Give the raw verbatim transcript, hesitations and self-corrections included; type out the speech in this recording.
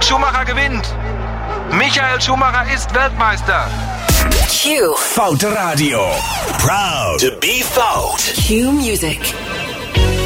Schumacher gewinnt. Michael Schumacher ist Weltmeister. Q. Foute Radio. Proud to be Fout. Q Music.